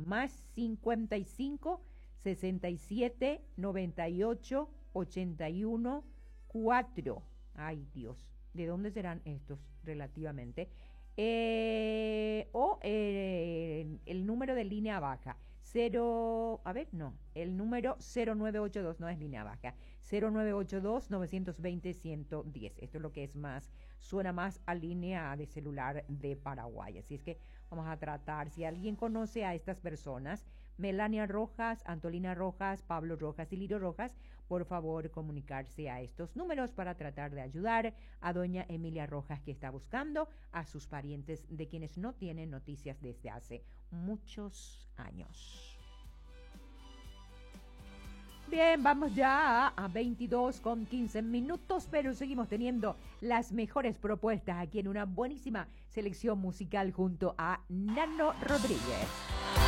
más 55 67 98 81 4. Ay, Dios, ¿de dónde serán estos relativamente? El número de línea baja. El número 0982 no es línea baja. 0982-920-110. Esto es lo que es más, suena más a línea de celular de Paraguay. Así es que vamos a tratar, si alguien conoce a estas personas, Melania Rojas, Antolina Rojas, Pablo Rojas y Lirio Rojas, por favor comunicarse a estos números para tratar de ayudar a doña Emilia Rojas, que está buscando a sus parientes de quienes no tienen noticias desde hace muchos años. Bien, vamos ya a 22:15, pero seguimos teniendo las mejores propuestas aquí en una buenísima selección musical junto a Nano Rodríguez.